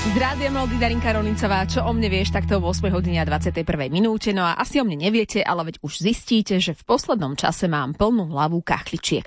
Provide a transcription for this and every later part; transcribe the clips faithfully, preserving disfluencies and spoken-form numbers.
Z rádia Melody Darinka Rolincová, čo o mne vieš, takto o ôsmej hodine a dvadsiatej prvej minúte. No a asi o mne neviete, ale veď už zistíte, že v poslednom čase mám plnú hlavu kachličiek.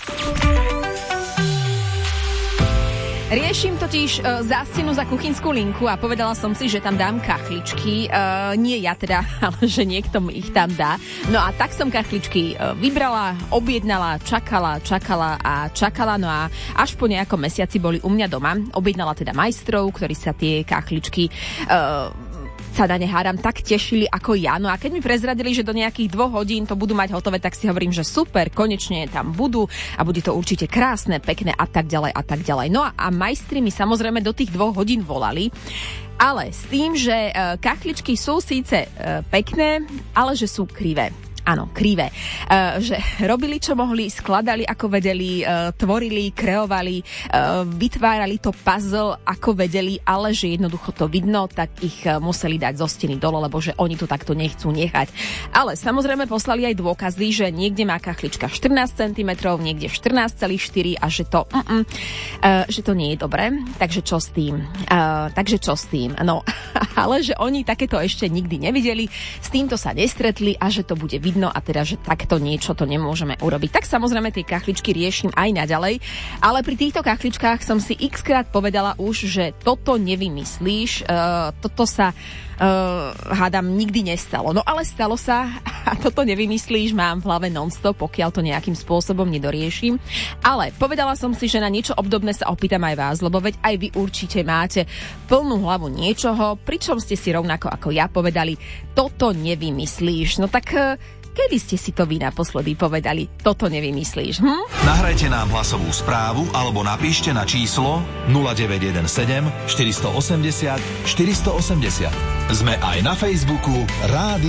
Riešim totiž uh, zástenu za kuchynskú linku a povedala som si, že tam dám kachličky. Uh, nie ja teda, ale že niekto mi ich tam dá. No a tak som kachličky uh, vybrala, objednala, čakala, čakala a čakala. No a až po nejakom mesiaci boli u mňa doma. Objednala teda majstrov, ktorí sa tie kachličky uh, sa na ne hádam tak tešili ako ja. No a keď mi prezradili, že do nejakých dvoch hodín to budú mať hotové, tak si hovorím, že super, konečne tam budú a bude to určite krásne, pekné a tak ďalej a tak ďalej. No a, a majstri mi samozrejme do tých dvoch hodín volali, ale s tým, že e, kachličky sú síce e, pekné, ale že sú krivé. Áno, krivé. Uh, že robili, čo mohli, skladali, ako vedeli, uh, tvorili, kreovali, uh, vytvárali to puzzle, ako vedeli, ale že jednoducho to vidno, tak ich uh, museli dať zo steny dole, lebo že oni to takto nechcú nechať. Ale samozrejme poslali aj dôkazy, že niekde má kachlička štrnásť centimetrov, niekde štrnásť celá štyri a že to, uh, že to nie je dobré. Takže čo s tým? Uh, takže čo s tým? No, ale že oni takéto ešte nikdy nevideli, s týmto sa nestretli a že to bude vidno. No a teda, že takto niečo to nemôžeme urobiť. Tak samozrejme tie kachličky riešim aj naďalej, ale pri týchto kachličkách som si x-krát povedala už, že toto nevymyslíš, uh, toto sa uh, hádam nikdy nestalo. No ale stalo sa a toto nevymyslíš, mám v hlave non-stop, pokiaľ to nejakým spôsobom nedoriešim. Ale povedala som si, že na niečo obdobné sa opýtam aj vás, lebo veď aj vy určite máte plnú hlavu niečoho, pričom ste si rovnako ako ja povedali, toto nevymyslíš. No tak uh, kedy ste si to vy naposledy povedali, toto nevymyslíš, hm? Nahrajte nám hlasovú správu alebo napíšte na číslo nula deväť jeden sedem štyri osem nula štyri osem nula. Sme aj na Facebooku Rádio